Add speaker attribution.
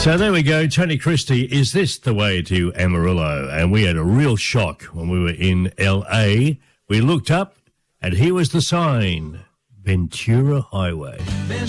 Speaker 1: So there we go, Tony Christie, Is This the Way to Amarillo? And we had a real shock when we were in LA. We looked up and here was the sign, Ventura Highway.